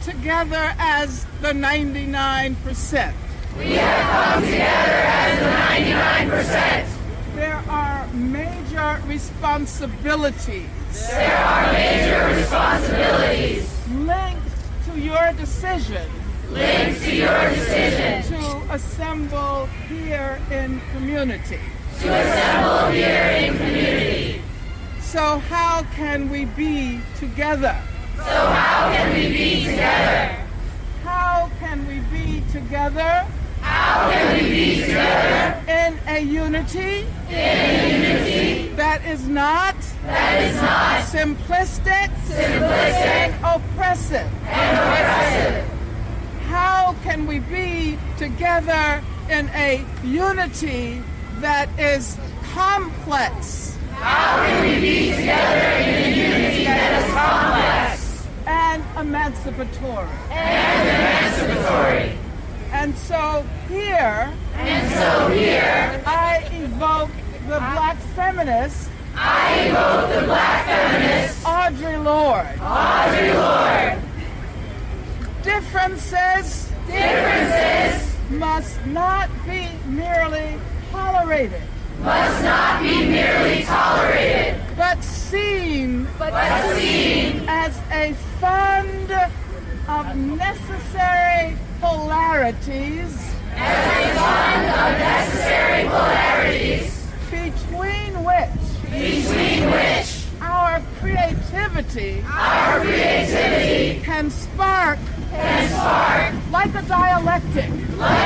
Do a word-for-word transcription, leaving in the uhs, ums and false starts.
together as the ninety-nine percent. We have come together as the ninety-nine percent. There are major responsibilities. There are major responsibilities linked to your decision. Linked to your decision to assemble here in community. To assemble here in community. So how can we be together? So how can we be together? How can we be together? How can we be together? In a unity. In a unity. That is not. That is not. Simplistic. Simplistic. Oppressive. And oppressive. How can we be together in a unity that is complex? How can we be together in a unity that is complex? And emancipatory. And emancipatory. And so here, and so here, I evoke the black feminist. I evoke the black feminist. Audre Lorde. Audre Lorde. Differences. Differences must not be merely tolerated. Must not be merely tolerated. But seen. But, but seen as a fund of necessary polarities. As a fund of necessary polarities. Between which. Between which. Our creativity. Our creativity. Can spark. Can spark. Like a dialectic. Like